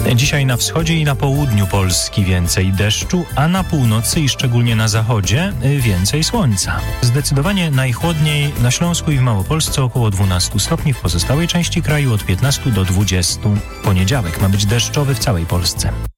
Dzisiaj na wschodzie i na południu Polski więcej deszczu, a na północy i szczególnie na zachodzie więcej słońca. Zdecydowanie najchłodniej na Śląsku i w Małopolsce około 12 stopni, w pozostałej części kraju od 15 do 20. Poniedziałek ma być deszczowy w całej Polsce.